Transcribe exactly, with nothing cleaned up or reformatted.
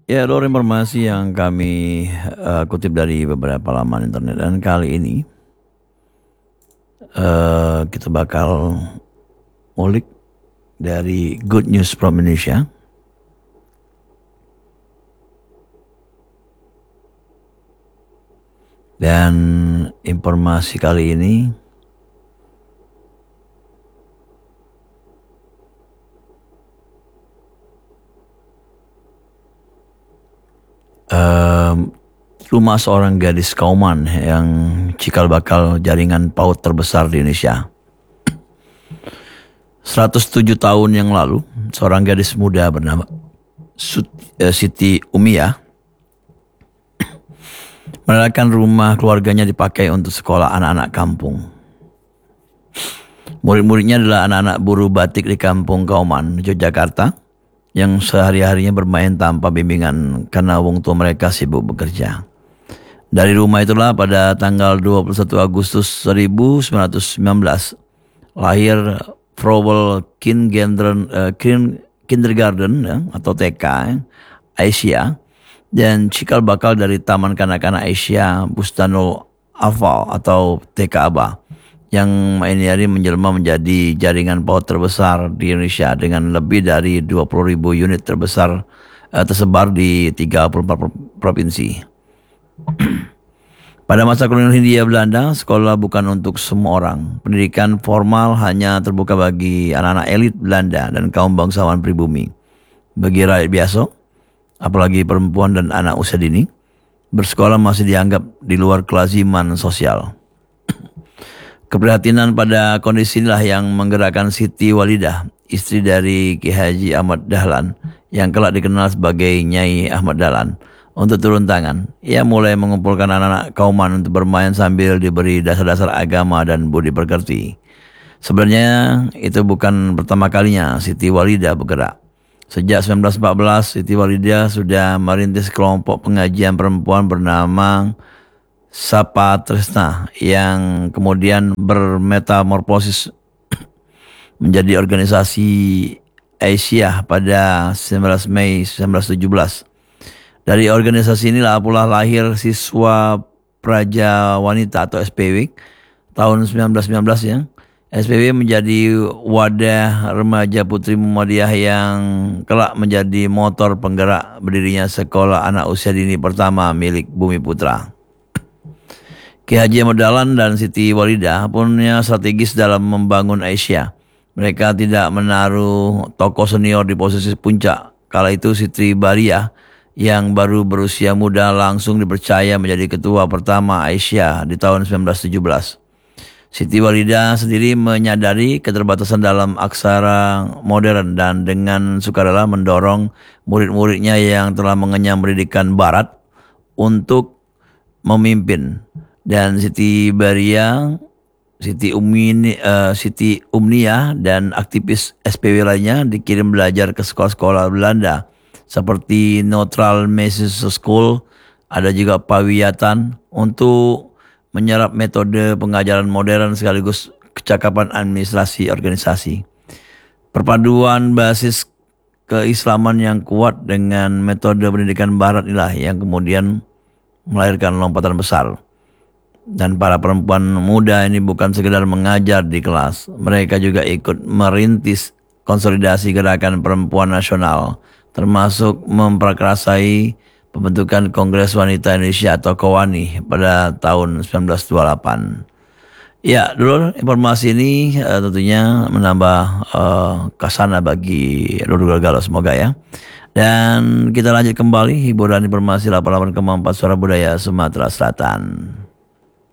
Ya, luar informasi yang kami uh, kutip dari beberapa laman internet, dan kali ini uh, kita bakal ngulik dari Good News from Indonesia. Dan informasi kali ini um, rumah seorang gadis Kauman yang cikal bakal jaringan PAUD terbesar di Indonesia. seratus tujuh tahun yang lalu, seorang gadis muda bernama Siti Umiyah merelakan rumah keluarganya dipakai untuk sekolah anak-anak kampung. Murid-muridnya adalah anak-anak buruh batik di kampung Kauman, Yogyakarta, yang sehari-harinya bermain tanpa bimbingan karena wong tua mereka sibuk bekerja. Dari rumah itulah pada tanggal dua puluh satu Agustus seribu sembilan ratus sembilan belas lahir Frowell Kindergarten, uh, Kindergarten ya, atau T K ya, Aisyah, dan cikal bakal dari Taman Kanak-Kanak Aisyah Bustanul Afal atau T K A B A, yang ini hari menjelma menjadi jaringan PAUD terbesar di Indonesia dengan lebih dari dua puluh ribu unit terbesar uh, tersebar di tiga puluh empat provinsi. Pada masa kolonial Hindia Belanda, sekolah bukan untuk semua orang. Pendidikan formal hanya terbuka bagi anak-anak elit Belanda dan kaum bangsawan pribumi. Bagi rakyat biasa, apalagi perempuan dan anak usia dini, bersekolah masih dianggap di luar kelaziman sosial. Keprihatinan pada kondisi inilah yang menggerakkan Siti Walidah, istri dari Ki Haji Ahmad Dahlan, yang kelak dikenal sebagai Nyai Ahmad Dahlan, untuk turun tangan. Ia mulai mengumpulkan anak-anak Kauman untuk bermain sambil diberi dasar-dasar agama dan budi pekerti. Sebenarnya itu bukan pertama kalinya Siti Walidah bergerak. Sejak sembilan belas empat belas, Siti Walidah sudah merintis kelompok pengajian perempuan bernama Sapa Tresna yang kemudian bermetamorfosis menjadi organisasi Aisyah pada sembilan belas Mei seribu sembilan ratus tujuh belas. Dari organisasi inilah pula lahir Siswa Praja Wanita atau S P W tahun seribu sembilan ratus sembilan belas ya. S P W menjadi wadah remaja putri Muhammadiyah yang kelak menjadi motor penggerak berdirinya sekolah anak usia dini pertama milik Bumi Putra. Ki Haji Ahmad Dahlan dan Siti Walidah punya strategis dalam membangun Aisyah. Mereka tidak menaruh tokoh senior di posisi puncak. Kala itu Siti Bariyah yang baru berusia muda langsung dipercaya menjadi ketua pertama Aisyah di tahun seribu sembilan ratus tujuh belas. Siti Walidah sendiri menyadari keterbatasan dalam aksara modern dan dengan sukarela mendorong murid-muridnya yang telah mengenyam pendidikan barat untuk memimpin. Dan Siti Bariyah, Siti Umini, uh, Siti Umniyah dan aktivis S P W lainnya dikirim belajar ke sekolah-sekolah Belanda seperti Neutral Message School, ada juga Pawiyatan, untuk menyerap metode pengajaran modern sekaligus kecakapan administrasi organisasi. Perpaduan basis keislaman yang kuat dengan metode pendidikan barat inilah yang kemudian melahirkan lompatan besar. Dan para perempuan muda ini bukan sekedar mengajar di kelas, mereka juga ikut merintis konsolidasi gerakan perempuan nasional, termasuk memperkerasai pembentukan Kongres Wanita Indonesia atau KOWANI pada tahun seribu sembilan ratus dua puluh delapan. Ya, dulu informasi ini uh, tentunya menambah uh, kasana bagi Ruru Galuh, semoga ya. Dan kita lanjut kembali hiburan informasi laporan Kemampuan Suara Budaya Sumatera Selatan.